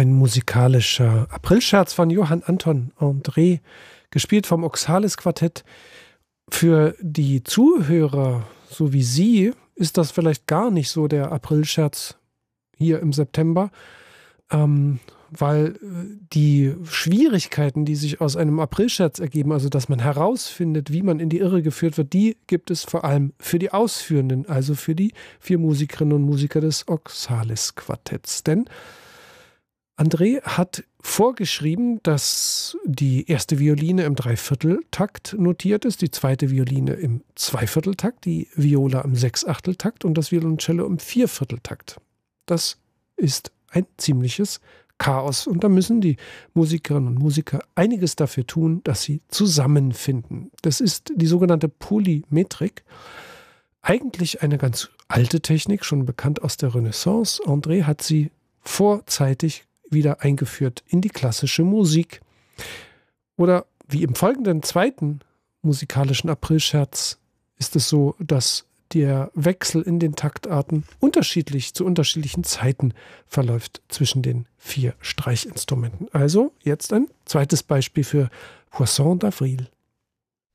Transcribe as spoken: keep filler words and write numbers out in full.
Ein musikalischer Aprilscherz von Johann Anton André, gespielt vom Oxalis Quartett. Für die Zuhörer, so wie Sie, ist das vielleicht gar nicht so der Aprilscherz hier im September, ähm, weil die Schwierigkeiten, die sich aus einem Aprilscherz ergeben, also dass man herausfindet, wie man in die Irre geführt wird, die gibt es vor allem für die Ausführenden, also für die vier Musikerinnen und Musiker des Oxalis Quartetts. Denn André hat vorgeschrieben, dass die erste Violine im Dreivierteltakt notiert ist, die zweite Violine im Zweivierteltakt, die Viola im Sechsachteltakt und das Violoncello im Viervierteltakt. Das ist ein ziemliches Chaos und da müssen die Musikerinnen und Musiker einiges dafür tun, dass sie zusammenfinden. Das ist die sogenannte Polymetrik. Eigentlich eine ganz alte Technik, schon bekannt aus der Renaissance. André hat sie vorzeitig wieder eingeführt in die klassische Musik. Oder wie im folgenden zweiten musikalischen Aprilscherz ist es so, dass der Wechsel in den Taktarten unterschiedlich zu unterschiedlichen Zeiten verläuft zwischen den vier Streichinstrumenten. Also jetzt ein zweites Beispiel für Poisson d'Avril.